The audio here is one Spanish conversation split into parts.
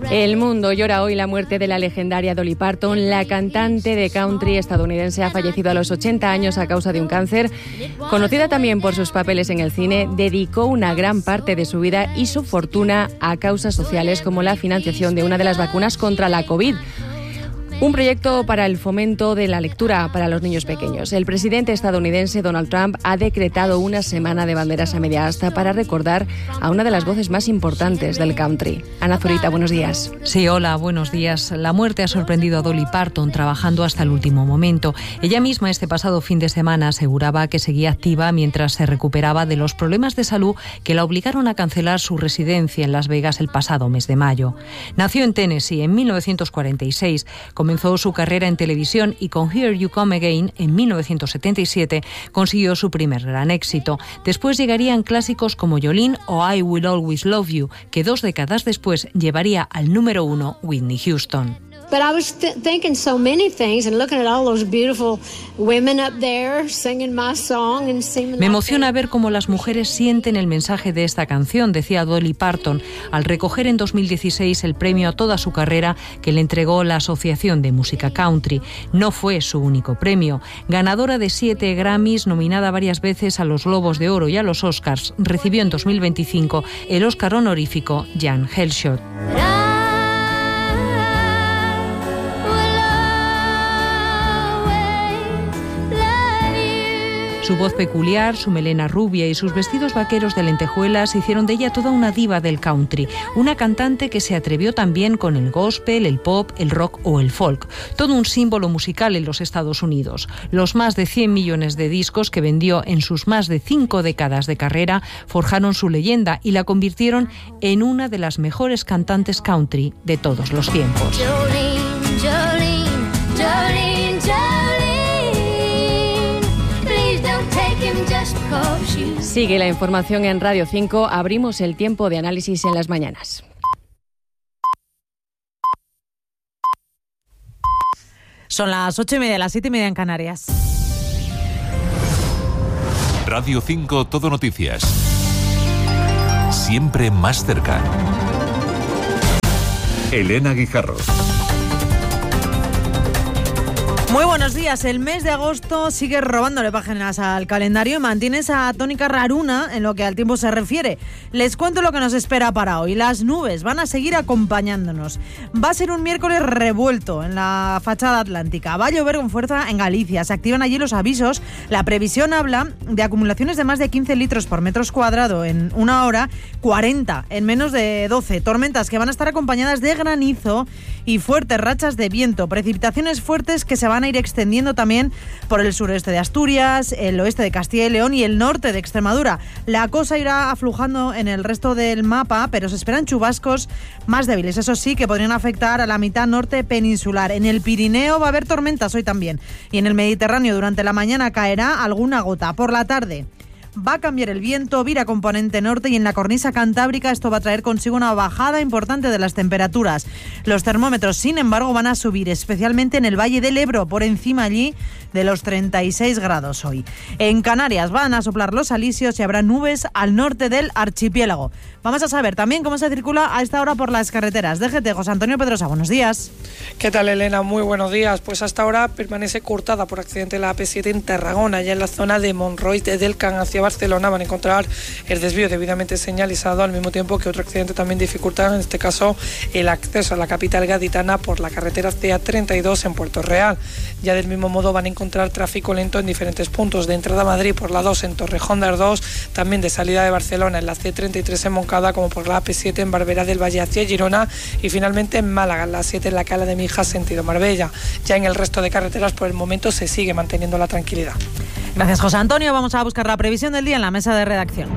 El mundo llora hoy la muerte de la legendaria Dolly Parton. La cantante de country estadounidense ha fallecido a los 80 años a causa de un cáncer. Conocida también por sus papeles en el cine, dedicó una gran parte de su vida y su fortuna a causas sociales como la financiación de una de las vacunas contra la COVID. Un proyecto para el fomento de la lectura para los niños pequeños. El presidente estadounidense Donald Trump ha decretado una semana de banderas a media asta para recordar a una de las voces más importantes del country. Ana Zurita, buenos días. Sí, hola, buenos días. La muerte ha sorprendido a Dolly Parton trabajando hasta el último momento. Ella misma este pasado fin de semana aseguraba que seguía activa mientras se recuperaba de los problemas de salud que la obligaron a cancelar su residencia en Las Vegas el pasado mes de mayo. Nació en Tennessee en 1946, comenzó su carrera en televisión y con Here You Come Again en 1977 consiguió su primer gran éxito. Después llegarían clásicos como Jolene o I Will Always Love You, que 2 décadas después llevaría al número 1 Whitney Houston. But I was thinking so many things and looking at all those beautiful women up there singing my song and singing. Me emociona ver cómo las mujeres sienten el mensaje de esta canción, decía Dolly Parton, al recoger en 2016 el premio a toda su carrera que le entregó la Asociación de Música Country. No fue su único premio. Ganadora de 7 Grammys, nominada varias veces a los Globos de Oro y a los Oscars, recibió en 2025 el Oscar honorífico Jan Hellshot. Su voz peculiar, su melena rubia y sus vestidos vaqueros de lentejuelas hicieron de ella toda una diva del country, una cantante que se atrevió también con el gospel, el pop, el rock o el folk, todo un símbolo musical en los Estados Unidos. Los más de 100 millones de discos que vendió en sus más de 5 décadas de carrera forjaron su leyenda y la convirtieron en una de las mejores cantantes country de todos los tiempos. Jolene, Jolene, Jolene, Jolene. Sigue la información en Radio 5. Abrimos el tiempo de análisis en las mañanas. Son las 8:30, las 7:30 en Canarias. Radio 5 Todo Noticias. Siempre más cerca. Elena Guijarro. Muy buenos días. El mes de agosto sigue robándole páginas al calendario y mantiene esa tónica raruna en lo que al tiempo se refiere. Les cuento lo que nos espera para hoy. Las nubes van a seguir acompañándonos. Va a ser un miércoles revuelto en la fachada atlántica. Va a llover con fuerza en Galicia. Se activan allí los avisos. La previsión habla de acumulaciones de más de 15 litros por metro cuadrado en una hora, 40 en menos de 12. Tormentas que van a estar acompañadas de granizo y fuertes rachas de viento. Precipitaciones fuertes que se van a ir extendiendo también por el sureste de Asturias, el oeste de Castilla y León y el norte de Extremadura. La cosa irá aflujando en el resto del mapa, pero se esperan chubascos más débiles, eso sí, que podrían afectar a la mitad norte peninsular. En el Pirineo va a haber tormentas hoy también y en el Mediterráneo durante la mañana caerá alguna gota. Por la tarde va a cambiar el viento, vira componente norte y en la cornisa cantábrica esto va a traer consigo una bajada importante de las temperaturas. Los termómetros, sin embargo, van a subir, especialmente en el Valle del Ebro, por encima allí de los 36 grados hoy. En Canarias van a soplar los alisios y habrá nubes al norte del archipiélago. Vamos a saber también cómo se circula a esta hora por las carreteras. DGT, José Antonio Pedrosa, buenos días. ¿Qué tal, Elena? Muy buenos días. Pues hasta ahora permanece cortada por accidente la AP7 en Tarragona, ya en la zona de Monroy del Can hacia Barcelona. Van a encontrar el desvío debidamente señalizado, al mismo tiempo que otro accidente también dificulta, en este caso, el acceso a la capital gaditana por la carretera CA32 en Puerto Real. Ya del mismo modo van a encontrar tráfico lento en diferentes puntos, de entrada a Madrid por la 2 en Torrejón de Ardoz, también de salida de Barcelona en la C33 en Moncada, como por la AP7 en Barberá del Valle hacia Girona y finalmente en Málaga, en la 7 en la Cala de Mijas sentido Marbella. Ya en el resto de carreteras por el momento se sigue manteniendo la tranquilidad. Gracias, José Antonio. Vamos a buscar la previsión del día en la mesa de redacción.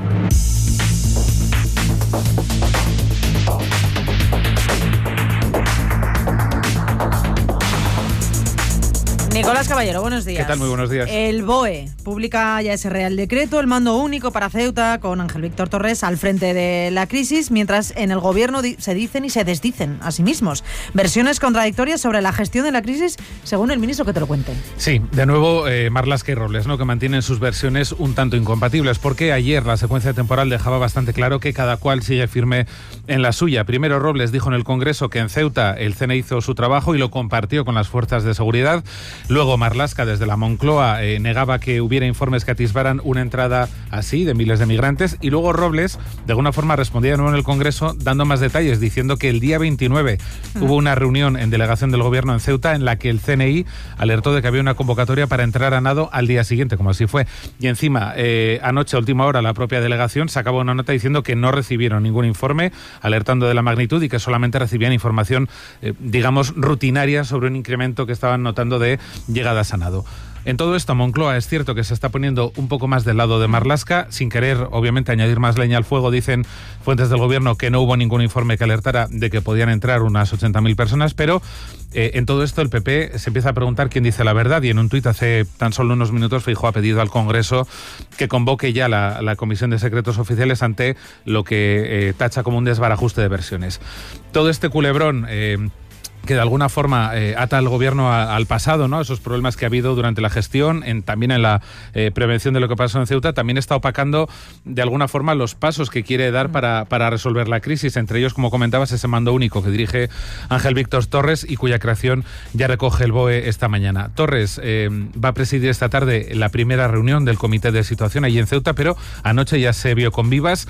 Nicolás Caballero, buenos días. ¿Qué tal? Muy buenos días. El BOE publica ya ese Real Decreto, el mando único para Ceuta, con Ángel Víctor Torres al frente de la crisis, mientras en el gobierno se dicen y se desdicen a sí mismos. Versiones contradictorias sobre la gestión de la crisis, según el ministro, que te lo cuente. Sí, de nuevo Marlaska y Robles, ¿no?, que mantienen sus versiones un tanto incompatibles, porque ayer la secuencia temporal dejaba bastante claro que cada cual sigue firme en la suya. Primero Robles dijo en el Congreso que en Ceuta el CNI hizo su trabajo y lo compartió con las fuerzas de seguridad. Luego Marlaska, desde la Moncloa, negaba que hubiera informes que atisbaran una entrada así de miles de migrantes. Y luego Robles, de alguna forma, respondía de nuevo en el Congreso dando más detalles, diciendo que el día 29 hubo una reunión en delegación del Gobierno en Ceuta en la que el CNI alertó de que había una convocatoria para entrar a nado al día siguiente, como así fue. Y encima, anoche, a última hora, la propia delegación sacaba una nota diciendo que no recibieron ningún informe, alertando de la magnitud y que solamente recibían información, digamos, rutinaria sobre un incremento que estaban notando de llegadas a nado. En todo esto, Moncloa es cierto que se está poniendo un poco más del lado de Marlaska, sin querer, obviamente, añadir más leña al fuego. Dicen fuentes del gobierno que no hubo ningún informe que alertara de que podían entrar unas 80.000 personas, pero en todo esto el PP se empieza a preguntar quién dice la verdad, y en un tuit hace tan solo unos minutos Feijóo ha pedido al Congreso que convoque ya la Comisión de Secretos Oficiales ante lo que tacha como un desbarajuste de versiones. Todo este culebrón que de alguna forma ata al gobierno al pasado, ¿no?, esos problemas que ha habido durante la gestión, también en la prevención de lo que pasó en Ceuta, también está opacando de alguna forma los pasos que quiere dar para resolver la crisis, entre ellos, como comentabas, ese mando único que dirige Ángel Víctor Torres y cuya creación ya recoge el BOE esta mañana. Torres va a presidir esta tarde la primera reunión del Comité de Situación allí en Ceuta, pero anoche ya se vio con vivas.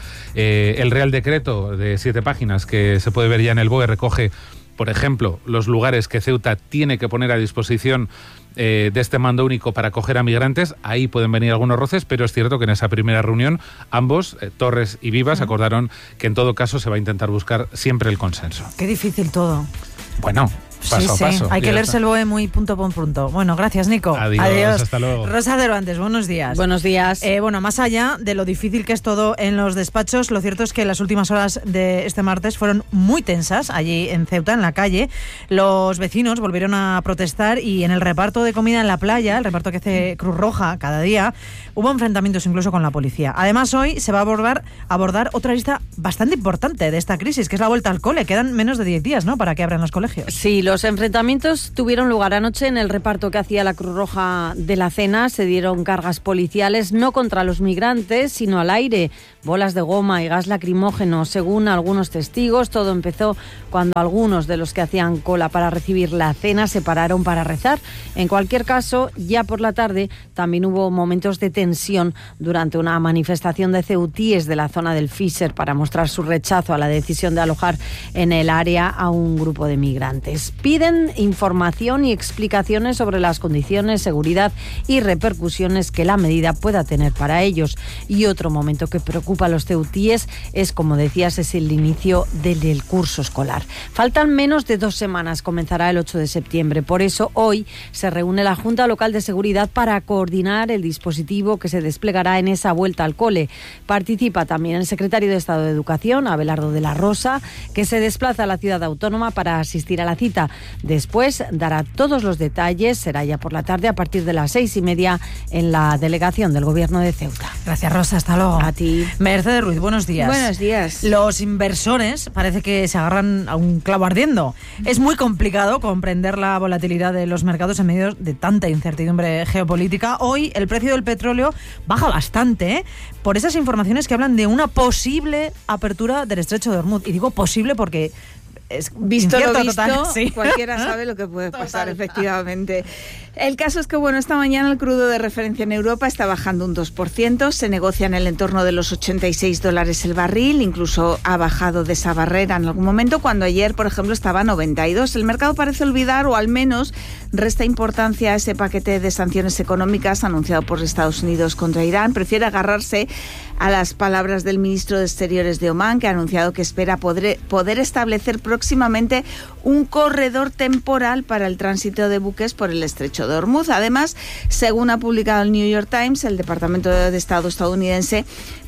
El Real Decreto de 7 páginas que se puede ver ya en el BOE recoge, por ejemplo, los lugares que Ceuta tiene que poner a disposición de este mando único para acoger a migrantes. Ahí pueden venir algunos roces, pero es cierto que en esa primera reunión ambos, Torres y Vivas, acordaron que en todo caso se va a intentar buscar siempre el consenso. Qué difícil todo. Bueno, paso a paso. Hay que leerse el BOE muy punto por punto. Bueno, gracias, Nico. Adiós. Hasta luego. Rosa Cervantes, buenos días. Buenos días. Bueno, más allá de lo difícil que es todo en los despachos, lo cierto es que las últimas horas de este martes fueron muy tensas allí en Ceuta, en la calle. Los vecinos volvieron a protestar y en el reparto de comida en la playa, el reparto que hace Cruz Roja cada día, hubo enfrentamientos incluso con la policía. Además, hoy se va a abordar otra lista bastante importante de esta crisis, que es la vuelta al cole. Quedan menos de 10 días, ¿no?, para que abran los colegios. Sí, los enfrentamientos tuvieron lugar anoche en el reparto que hacía la Cruz Roja de la cena. Se dieron cargas policiales, no contra los migrantes, sino al aire. Bolas de goma y gas lacrimógeno, según algunos testigos. Todo empezó cuando algunos de los que hacían cola para recibir la cena se pararon para rezar. En cualquier caso, ya por la tarde también hubo momentos de tensión durante una manifestación de ceutíes de la zona del Fisher para mostrar su rechazo a la decisión de alojar en el área a un grupo de migrantes. Piden información y explicaciones sobre las condiciones, seguridad y repercusiones que la medida pueda tener para ellos. Y otro momento que preocupa a los ceutíes es, como decías, es el inicio del curso escolar. Faltan menos de 2 semanas, comenzará el 8 de septiembre. Por eso hoy se reúne la Junta Local de Seguridad para coordinar el dispositivo que se desplegará en esa vuelta al cole. Participa también el secretario de Estado de Educación, Abelardo de la Rosa, que se desplaza a la ciudad autónoma para asistir a la cita. Después dará todos los detalles, será ya por la tarde a partir de las 6:30 en la delegación del Gobierno de Ceuta. Gracias, Rosa, hasta luego. A ti. Mercedes Ruiz, buenos días. Buenos días. Los inversores parece que se agarran a un clavo ardiendo. Es muy complicado comprender la volatilidad de los mercados en medio de tanta incertidumbre geopolítica. Hoy el precio del petróleo baja bastante, por esas informaciones que hablan de una posible apertura del estrecho de Hormuz. Y digo posible porque es visto lo visto, total, sí. Cualquiera sabe lo que puede pasar, efectivamente. El caso es que, esta mañana el crudo de referencia en Europa está bajando un 2%, se negocia en el entorno de los $86 el barril, incluso ha bajado de esa barrera en algún momento, cuando ayer, por ejemplo, estaba a 92. El mercado parece olvidar, o al menos resta importancia a ese paquete de sanciones económicas anunciado por Estados Unidos contra Irán. Prefiere agarrarse a las palabras del ministro de Exteriores de Omán, que ha anunciado que espera poder establecer próximamente un corredor temporal para el tránsito de buques por el estrecho de Hormuz. Además, según ha publicado el New York Times, el Departamento de Estado estadounidense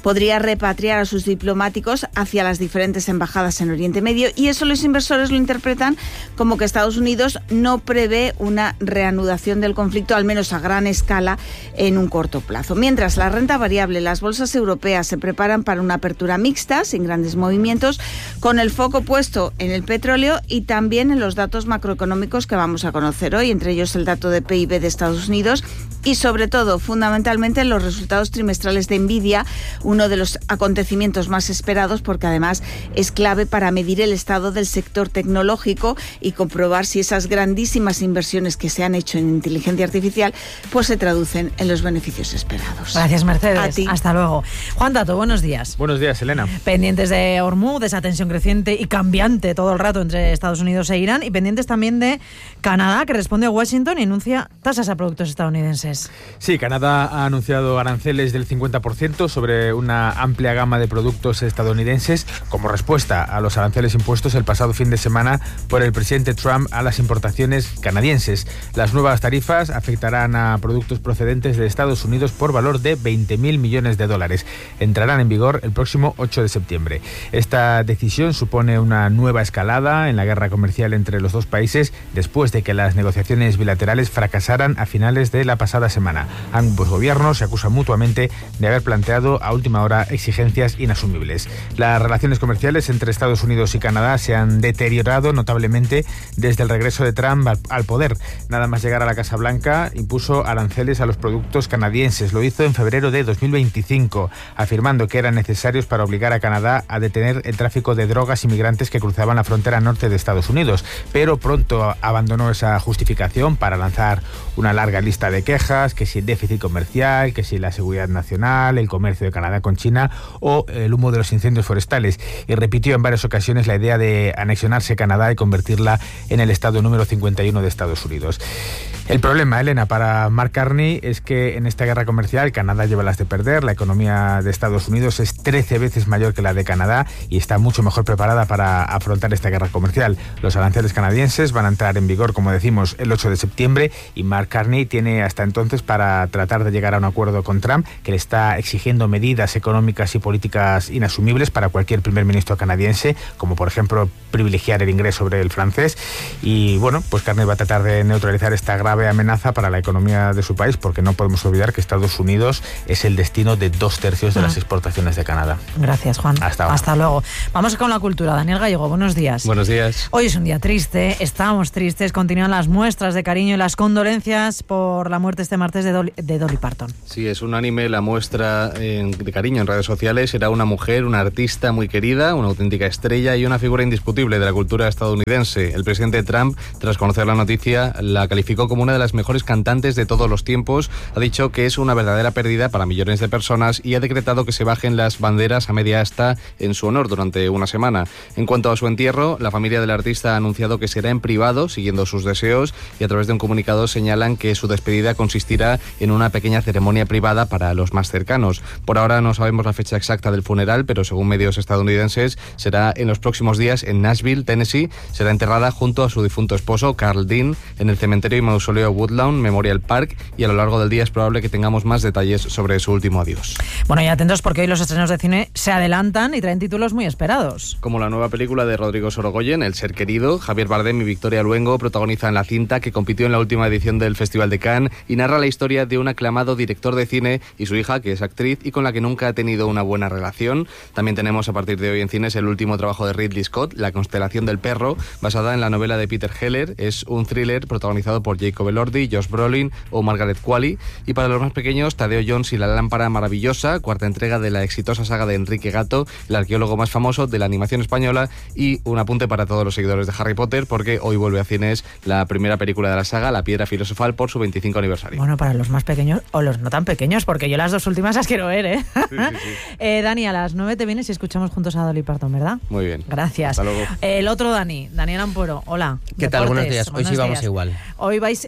podría repatriar a sus diplomáticos hacia las diferentes embajadas en Oriente Medio, y eso los inversores lo interpretan como que Estados Unidos no prevé una reanudación del conflicto, al menos a gran escala, en un corto plazo. Mientras la renta variable, las bolsas europeas se preparan para una apertura mixta, sin grandes movimientos, con el foco puesto en el petróleo y también en los datos macroeconómicos que vamos a conocer hoy, entre ellos el dato de PIB de Estados Unidos y, sobre todo, fundamentalmente, los resultados trimestrales de Nvidia, uno de los acontecimientos más esperados porque además es clave para medir el estado del sector tecnológico y comprobar si esas grandísimas inversiones que se han hecho en inteligencia artificial pues se traducen en los beneficios esperados. Gracias, Mercedes. A ti. Hasta luego. Juan Tato, buenos días. Buenos días, Elena. Pendientes de Hormuz, de esa tensión creciente y cambiante todo el rato entre Estados Unidos e Irán, y pendientes también de Canadá, que responde a Washington y anuncia tasas a productos estadounidenses. Sí, Canadá ha anunciado aranceles del 50% sobre una amplia gama de productos estadounidenses como respuesta a los aranceles impuestos el pasado fin de semana por el presidente Trump a las importaciones canadienses. Las nuevas tarifas afectarán a productos procedentes de Estados Unidos por valor de 20.000 millones de dólares. Entrarán en vigor el próximo 8 de septiembre. Esta decisión supone una nueva escalada en la guerra comercial entre los dos países después de que las negociaciones bilaterales fracasaran a finales de la pasada semana. Ambos gobiernos se acusan mutuamente de haber planteado a última hora exigencias inasumibles. Las relaciones comerciales entre Estados Unidos y Canadá se han deteriorado notablemente desde el regreso de Trump al poder. Nada más llegar a la Casa Blanca, impuso aranceles a los productos canadienses. Lo hizo en febrero de 2025, afirmando que eran necesarios para obligar a Canadá a detener el tráfico de drogas y migrantes que cruzaban la frontera norte de Estados Unidos. Pero pronto abandonó esa justificación para lanzar una larga lista de quejas, que si el déficit comercial, que si la seguridad nacional, el comercio de Canadá con China o el humo de los incendios forestales. Y repitió en varias ocasiones la idea de anexionarse Canadá y convertirla en el estado número 51 de Estados Unidos. El problema, Elena, para Mark Carney es que en esta guerra comercial Canadá lleva las de perder. La economía de Estados Unidos es 13 veces mayor que la de Canadá y está mucho mejor preparada para afrontar esta guerra comercial. Los aranceles canadienses van a entrar en vigor, como decimos, el 8 de septiembre y Mark Carney tiene hasta entonces para tratar de llegar a un acuerdo con Trump, que le está exigiendo medidas económicas y políticas inasumibles para cualquier primer ministro canadiense, como por ejemplo privilegiar el inglés sobre el francés. Y bueno, pues Carney va a tratar de neutralizar esta grave amenaza para la economía de su país, porque no podemos olvidar que Estados Unidos es el destino de 2/3 de las exportaciones de Canadá. Gracias, Juan. Hasta luego. Vamos con la cultura. Daniel Gallego, buenos días. Buenos días. Hoy es un día triste, estamos tristes, continúan las muestras de cariño y las condolencias por la muerte este martes de Dolly Parton. Sí, es unánime la muestra de cariño en redes sociales. Era una mujer, una artista muy querida, una auténtica estrella y una figura indiscutible de la cultura estadounidense. El presidente Trump, tras conocer la noticia, la calificó como una de las mejores cantantes de todos los tiempos. Ha dicho que es una verdadera pérdida para millones de personas y ha decretado que se bajen las banderas a media asta en su honor durante una semana. En cuanto a su entierro, la familia del artista ha anunciado que será en privado, siguiendo sus deseos, y a través de un comunicado señalan que su despedida consistirá en una pequeña ceremonia privada para los más cercanos. Por ahora no sabemos la fecha exacta del funeral, pero según medios estadounidenses será en los próximos días en Nashville, Tennessee. Será enterrada junto a su difunto esposo, Carl Dean, en el cementerio y mausoleo Woodlawn Memorial Park, y a lo largo del día es probable que tengamos más detalles sobre su último adiós. Bueno, y atentos porque hoy los estrenos de cine se adelantan y traen títulos muy esperados. Como la nueva película de Rodrigo Sorogoyen, El ser querido. Javier Bardem y Victoria Luengo protagonizan la cinta, que compitió en la última edición del Festival de Cannes y narra la historia de un aclamado director de cine y su hija, que es actriz y con la que nunca ha tenido una buena relación. También tenemos a partir de hoy en cines el último trabajo de Ridley Scott, La constelación del perro, basada en la novela de Peter Heller. Es un thriller protagonizado por Jacob Elordi, Josh Brolin o Margaret Qualley. Y para los más pequeños, Tadeo Jones y la lámpara maravillosa, cuarta entrega de la exitosa saga de Enrique Gato, el arqueólogo más famoso de la animación española. Y un apunte para todos los seguidores de Harry Potter, porque hoy vuelve a cines la primera película de la saga, La piedra filosofal, por su 25 aniversario. Bueno, para los más pequeños o los no tan pequeños, porque yo las dos últimas las quiero ver, ¿eh? Sí. Dani, a las 9 te vienes y escuchamos juntos a Dolly Parton, ¿verdad? Muy bien. Gracias. Hasta luego. El otro Dani, Daniel Ampuero, hola. ¿Qué tal? Buenos días. Hoy sí vamos igual. Hoy vais,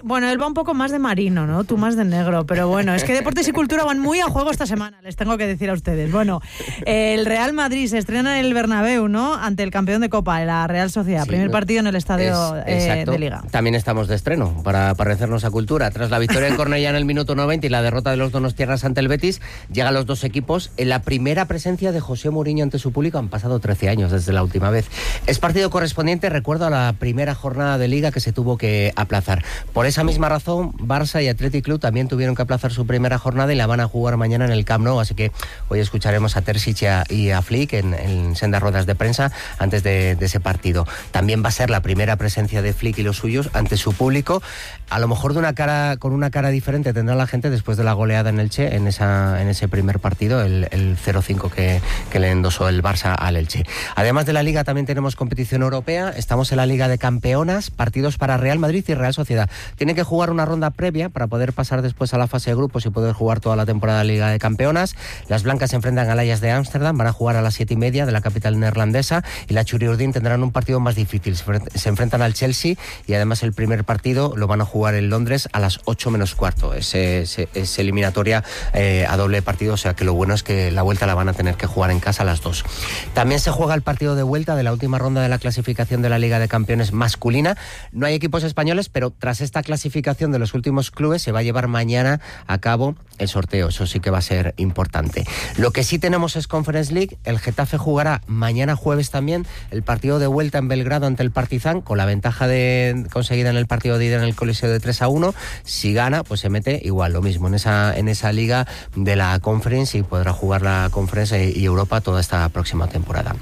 Bueno, él va un poco más de marino, ¿no? Tú más de negro, pero bueno, es que deportes y cultura van muy a juego esta semana, les tengo que decir a ustedes. Bueno, el Real Madrid se estrena en el Bernabéu, ¿no? Ante el campeón de Copa, la Real Sociedad. Sí, primer partido en el estadio de Liga. También estamos de estreno para parecernos a cultura. Tras la victoria en Cornellá en el minuto 90 y la derrota de los donostiarras ante el Betis, llegan los dos equipos en la primera presencia de José Mourinho ante su público. Han pasado 13 años desde la última vez. Es partido correspondiente, recuerdo, a la primera jornada de Liga que se tuvo que aplazar. Por esa misma razón, Barça y Athletic Club también tuvieron que aplazar su primera jornada y la van a jugar mañana en el Camp Nou, así que hoy escucharemos a Terzic y a Flick en sendas ruedas de prensa antes de ese partido. También va a ser la primera presencia de Flick y los suyos ante su público, a lo mejor con una cara diferente tendrá la gente después de la goleada en Elche en ese primer partido, el 0-5 que le endosó el Barça al Elche. Además de la Liga también tenemos competición europea, estamos en la Liga de Campeonas, partidos para Real Madrid y Real Sociedad. Tienen que jugar una ronda previa para poder pasar después a la fase de grupos y poder jugar toda la temporada de Liga de Campeonas. Las blancas se enfrentan al Ajax de Ámsterdam, van a jugar a las 7:30 de la capital neerlandesa, y la Churiurdin tendrán un partido más difícil. Se enfrentan al Chelsea y además el primer partido lo van a jugar en Londres a las 8 menos cuarto. Es eliminatoria a doble partido, o sea que lo bueno es que la vuelta la van a tener que jugar en casa a las 2. También se juega el partido de vuelta de la última ronda de la clasificación de la Liga de Campeones masculina. No hay equipos españoles, pero tras esta clasificación de los últimos clubes se va a llevar mañana a cabo el sorteo. Eso sí que va a ser importante. Lo que sí tenemos es Conference League. El Getafe jugará mañana jueves también el partido de vuelta en Belgrado ante el Partizan, con la ventaja conseguida en el partido de ida en el Coliseo de 3-1. Si gana, pues se mete igual, lo mismo, en esa liga de la Conference, y podrá jugar la Conference y Europa toda esta próxima temporada.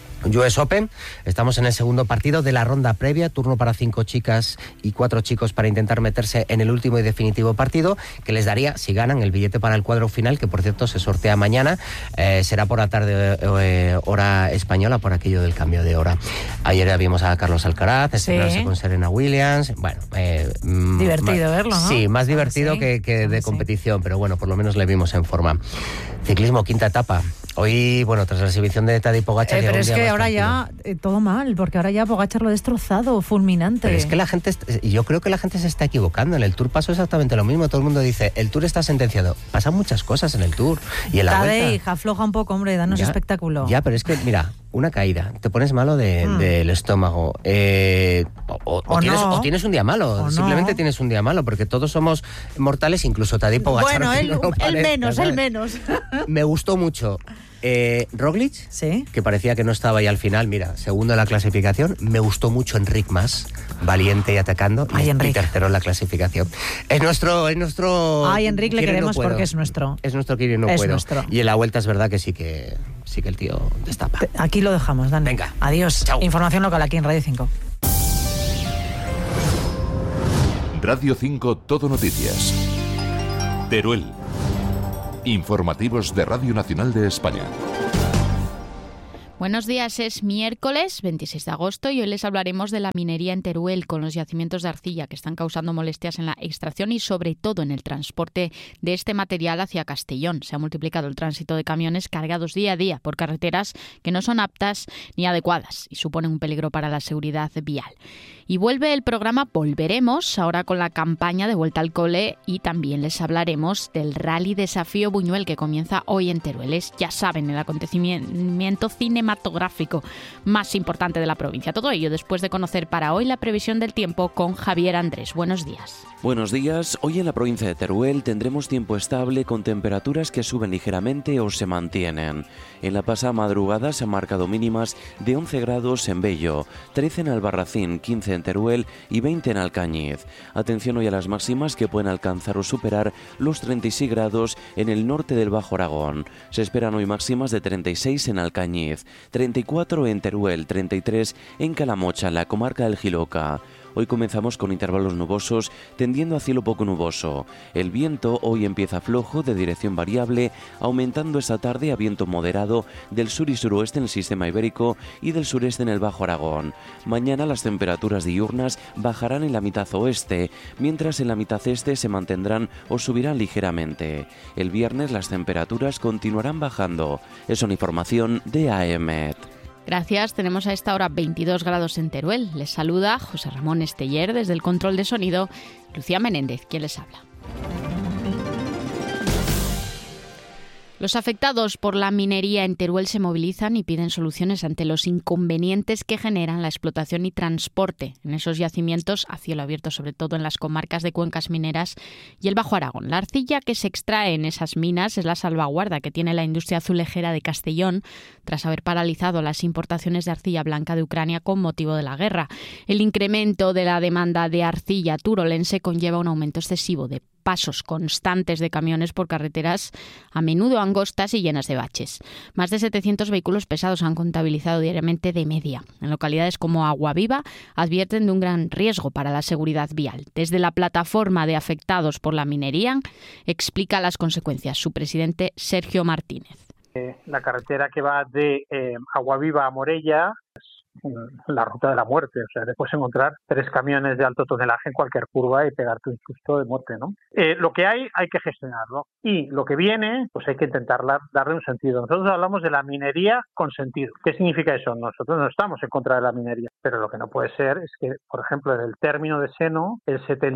US Open, estamos en el segundo partido de la ronda previa, turno para 5 chicas y 4 chicos para intentar meterse en el último y definitivo partido, que les daría, si ganan, el billete para el cuadro final, que por cierto se sortea mañana, será por la tarde hora española, por aquello del cambio de hora. Ayer vimos a Carlos Alcaraz estrenarse con Serena Williams, bueno, divertido verlo, ¿no? Sí, más divertido que de competición, pero bueno, por lo menos le vimos en forma. Ciclismo, quinta etapa. Hoy, bueno, tras la exhibición de Tadej Pogačar... pero es que ahora ya todo mal, porque ahora ya Pogačar lo ha destrozado, fulminante. Pero es que yo creo que la gente se está equivocando. En el Tour pasó exactamente lo mismo. Todo el mundo dice, el Tour está sentenciado. Pasan muchas cosas en el Tour. Y en la Tadej, afloja un poco, hombre, danos espectáculo. Ya, pero es que, mira, una caída, te pones malo del estómago, o tienes un día malo, simplemente tienes un día malo, porque todos somos mortales, incluso Tadej Pogačar. Bueno, el menos. Me gustó mucho. Roglic, ¿sí? Que parecía que no estaba ahí al final, mira, segundo en la clasificación. Me gustó mucho Enric Mas, valiente y atacando, y tercero en la clasificación. Es nuestro Ay, Enric, le queremos porque es nuestro. Es nuestro Kirill, no puedo. Nuestro. Y en la vuelta es verdad que sí que el tío destapa. Aquí lo dejamos, Dani. Venga. Adiós. Chao. Información local aquí en Radio 5. Radio 5 Todo Noticias. Teruel. Informativos de Radio Nacional de España. Buenos días, es miércoles 26 de agosto y hoy les hablaremos de la minería en Teruel, con los yacimientos de arcilla que están causando molestias en la extracción y sobre todo en el transporte de este material hacia Castellón. Se ha multiplicado el tránsito de camiones cargados día a día por carreteras que no son aptas ni adecuadas y suponen un peligro para la seguridad vial. Y vuelve el programa Volveremos, ahora con la campaña de vuelta al cole, y también les hablaremos del Rally Desafío Buñuel que comienza hoy en Teruel. Es, ya saben, el acontecimiento cinematográfico más importante de la provincia. Todo ello después de conocer para hoy la previsión del tiempo con Javier Andrés. Buenos días. Buenos días. Hoy en la provincia de Teruel tendremos tiempo estable con temperaturas que suben ligeramente o se mantienen. En la pasada madrugada se han marcado mínimas de 11 grados en Bello, 13 en Albarracín, 15 en Teruel y 20 en Alcañiz. Atención hoy a las máximas que pueden alcanzar o superar los 36 grados en el norte del Bajo Aragón. Se esperan hoy máximas de 36 en Alcañiz, 34 en Teruel, 33 en Calamocha, en la comarca del Jiloca. Hoy comenzamos con intervalos nubosos, tendiendo a cielo poco nuboso. El viento hoy empieza flojo, de dirección variable, aumentando esta tarde a viento moderado del sur y suroeste en el sistema ibérico y del sureste en el Bajo Aragón. Mañana las temperaturas diurnas bajarán en la mitad oeste, mientras en la mitad este se mantendrán o subirán ligeramente. El viernes las temperaturas continuarán bajando. Es una información de AEMET. Gracias. Tenemos a esta hora 22 grados en Teruel. Les saluda José Ramón Esteller desde el control de sonido. Lucía Menéndez, quien les habla. Los afectados por la minería en Teruel se movilizan y piden soluciones ante los inconvenientes que generan la explotación y transporte en esos yacimientos a cielo abierto, sobre todo en las comarcas de cuencas mineras y el Bajo Aragón. La arcilla que se extrae en esas minas es la salvaguarda que tiene la industria azulejera de Castellón tras haber paralizado las importaciones de arcilla blanca de Ucrania con motivo de la guerra. El incremento de la demanda de arcilla turolense conlleva un aumento excesivo de pasos constantes de camiones por carreteras a menudo angostas y llenas de baches. Más de 700 vehículos pesados han contabilizado diariamente de media. En localidades como Aguaviva advierten de un gran riesgo para la seguridad vial. Desde la plataforma de afectados por la minería explica las consecuencias su presidente Sergio Martínez. La carretera que va de Aguaviva a Morella, la ruta de la muerte, o sea, te puedes encontrar 3 camiones de alto tonelaje en cualquier curva y pegarte un susto de muerte, ¿no? Lo que hay que gestionarlo, y lo que viene, pues hay que intentar darle un sentido. Nosotros hablamos de la minería con sentido. ¿Qué significa eso? Nosotros no estamos en contra de la minería, pero lo que no puede ser es que, por ejemplo, en el término de Seno, el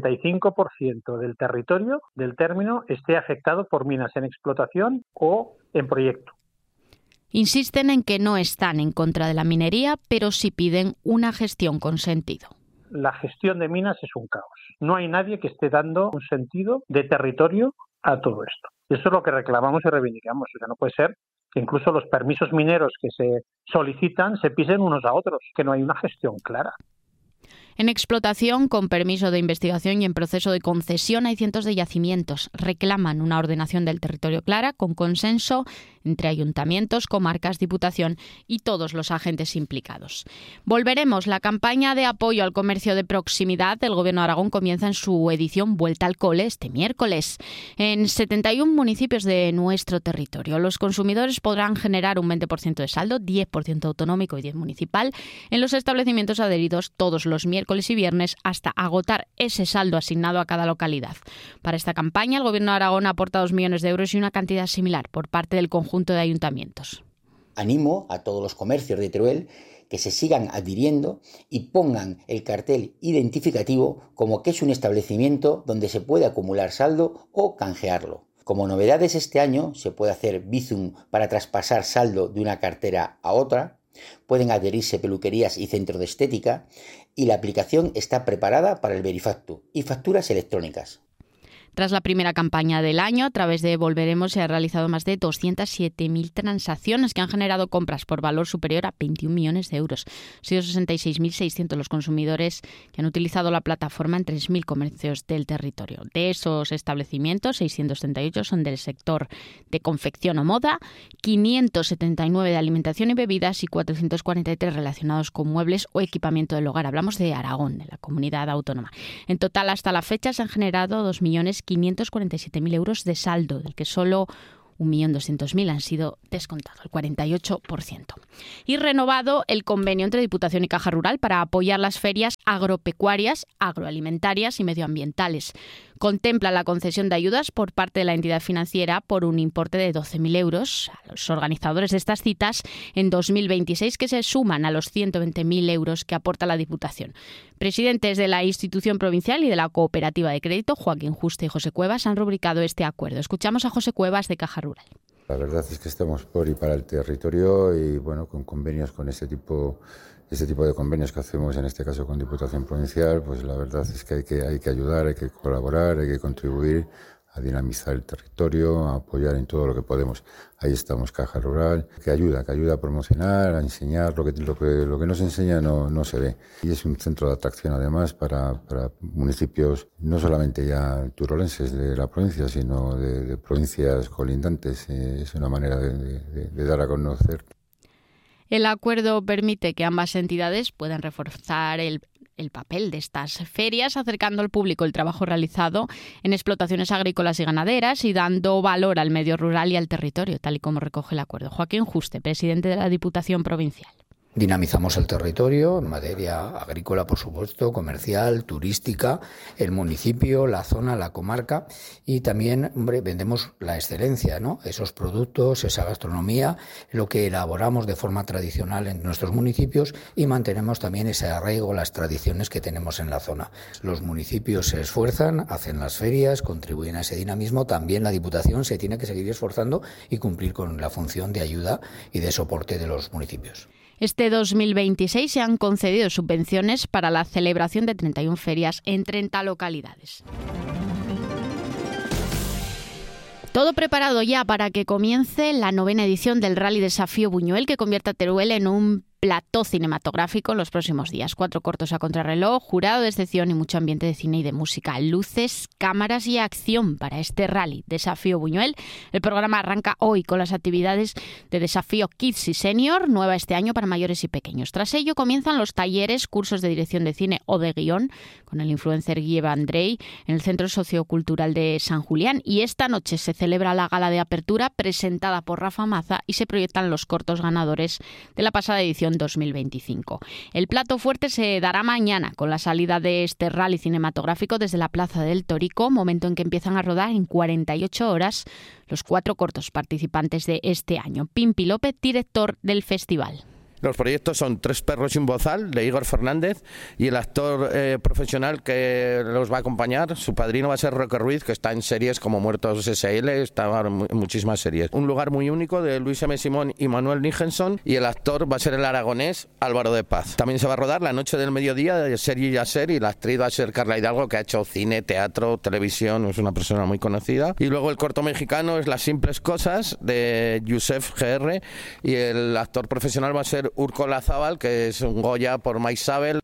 75% del territorio del término esté afectado por minas en explotación o en proyecto. Insisten en que no están en contra de la minería, pero sí piden una gestión con sentido. La gestión de minas es un caos. No hay nadie que esté dando un sentido de territorio a todo esto. Eso es lo que reclamamos y reivindicamos. O sea, no puede ser que incluso los permisos mineros que se solicitan se pisen unos a otros, que no hay una gestión clara. En explotación, con permiso de investigación y en proceso de concesión hay cientos de yacimientos. Reclaman una ordenación del territorio clara, con consenso entre ayuntamientos, comarcas, diputación y todos los agentes implicados. Volveremos. La campaña de apoyo al comercio de proximidad del Gobierno de Aragón comienza en su edición Vuelta al Cole este miércoles. En 71 municipios de nuestro territorio, los consumidores podrán generar un 20% de saldo, 10% autonómico y 10% municipal, en los establecimientos adheridos todos los miércoles y viernes hasta agotar ese saldo asignado a cada localidad. Para esta campaña, el Gobierno de Aragón aporta 2 millones de euros y una cantidad similar por parte del conjunto de ayuntamientos. Animo a todos los comercios de Teruel que se sigan adhiriendo y pongan el cartel identificativo como que es un establecimiento donde se puede acumular saldo o canjearlo. Como novedades este año, se puede hacer Bizum para traspasar saldo de una cartera a otra, pueden adherirse peluquerías y centros de estética, y la aplicación está preparada para el Verifactu y facturas electrónicas. Tras la primera campaña del año, a través de Volveremos se han realizado más de 207.000 transacciones que han generado compras por valor superior a 21 millones de euros. Han sido 66.600 los consumidores que han utilizado la plataforma en 3.000 comercios del territorio. De esos establecimientos, 638 son del sector de confección o moda, 579 de alimentación y bebidas y 443 relacionados con muebles o equipamiento del hogar. Hablamos de Aragón, de la comunidad autónoma. En total, hasta la fecha, se han generado 2.547.000 euros de saldo, del que solo 1.200.000 han sido descontados, el 48%. Y renovado el convenio entre Diputación y Caja Rural para apoyar las ferias agropecuarias, agroalimentarias y medioambientales. Contempla la concesión de ayudas por parte de la entidad financiera por un importe de 12.000 euros a los organizadores de estas citas en 2026, que se suman a los 120.000 euros que aporta la Diputación. Presidentes de la institución provincial y de la cooperativa de crédito, Joaquín Juste y José Cuevas, han rubricado este acuerdo. Escuchamos a José Cuevas de Caja Rural. La verdad es que estamos por y para el territorio y bueno, con convenios con este tipo de convenios que hacemos en este caso con Diputación Provincial, pues la verdad es que hay que ayudar, hay que colaborar, hay que contribuir a dinamizar el territorio, a apoyar en todo lo que podemos. Ahí estamos, Caja Rural, que ayuda a promocionar, a enseñar lo que no se enseña no se ve. Y es un centro de atracción además para municipios no solamente ya turolenses de la provincia, sino de provincias colindantes. Es una manera de dar a conocer. El acuerdo permite que ambas entidades puedan reforzar el papel de estas ferias, acercando al público el trabajo realizado en explotaciones agrícolas y ganaderas y dando valor al medio rural y al territorio, tal y como recoge el acuerdo. Joaquín Juste, presidente de la Diputación Provincial. Dinamizamos el territorio en materia agrícola, por supuesto, comercial, turística, el municipio, la zona, la comarca, y también, vendemos la excelencia, ¿no? Esos productos, esa gastronomía, lo que elaboramos de forma tradicional en nuestros municipios, y mantenemos también ese arraigo, las tradiciones que tenemos en la zona. Los municipios se esfuerzan, hacen las ferias, contribuyen a ese dinamismo. También la Diputación se tiene que seguir esforzando y cumplir con la función de ayuda y de soporte de los municipios. Este 2026 se han concedido subvenciones para la celebración de 31 ferias en 30 localidades. Todo preparado ya para que comience la 9ª edición del Rally Desafío Buñuel, que convierte a Teruel en un plató cinematográfico en los próximos días. 4 cortos a contrarreloj, jurado de excepción y mucho ambiente de cine y de música. Luces, cámaras y acción para este Rally Desafío Buñuel. El programa arranca hoy con las actividades de Desafío Kids y Senior, nueva este año para mayores y pequeños. Tras ello comienzan los talleres, cursos de dirección de cine o de guión con el influencer Guille Vendrell en el Centro Sociocultural de San Julián. Y esta noche se celebra la gala de apertura presentada por Rafa Maza y se proyectan los cortos ganadores de la pasada edición 2025. El plato fuerte se dará mañana con la salida de este rally cinematográfico desde la Plaza del Torico, momento en que empiezan a rodar en 48 horas los 4 cortos participantes de este año. Pimpi López, director del festival. Los proyectos son Tres perros y un bozal, de Igor Fernández, y el actor profesional que los va a acompañar, su padrino va a ser Roque Ruiz, que está en series como Muertos S.L., está en muchísimas series. Un lugar muy único de Luis M. Simón y Manuel Nijenson, y el actor va a ser el aragonés Álvaro de Paz. También se va a rodar La noche del mediodía de Serie y a Ser, y la actriz va a ser Carla Hidalgo, que ha hecho cine, teatro, televisión, es una persona muy conocida. Y luego el corto mexicano es Las simples cosas, de Yusef GR, y el actor profesional va a ser Urko Lazábal, que es un Goya por Maisabel.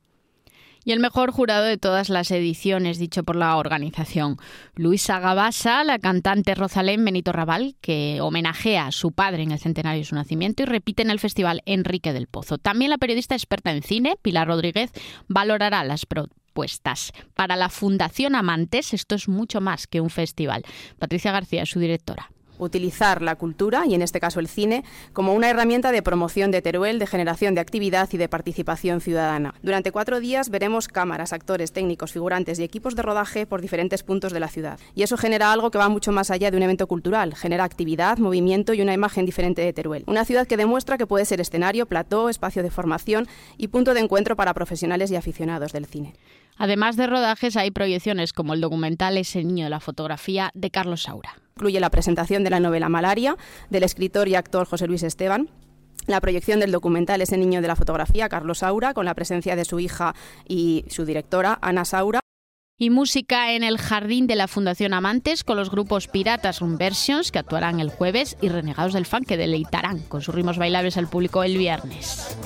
Y el mejor jurado de todas las ediciones, dicho por la organización. Luisa Gabasa, la cantante Rosalén Benito Raval, que homenajea a su padre en el centenario de su nacimiento y repite en el festival Enrique del Pozo. También la periodista experta en cine, Pilar Rodríguez, valorará las propuestas. Para la Fundación Amantes, esto es mucho más que un festival. Patricia García es su directora. Utilizar la cultura, y en este caso el cine, como una herramienta de promoción de Teruel, de generación de actividad y de participación ciudadana. Durante 4 días veremos cámaras, actores, técnicos, figurantes y equipos de rodaje por diferentes puntos de la ciudad. Y eso genera algo que va mucho más allá de un evento cultural. Genera actividad, movimiento y una imagen diferente de Teruel. Una ciudad que demuestra que puede ser escenario, plató, espacio de formación y punto de encuentro para profesionales y aficionados del cine. Además de rodajes, hay proyecciones como el documental Ese niño de la fotografía, de Carlos Saura. Incluye la presentación de la novela Malaria, del escritor y actor José Luis Esteban, la proyección del documental Ese niño de la fotografía, Carlos Saura, con la presencia de su hija y su directora, Ana Saura. Y música en el jardín de la Fundación Amantes con los grupos Piratas Versions, que actuarán el jueves, y Renegados del Funk, que deleitarán con sus ritmos bailables al público el viernes.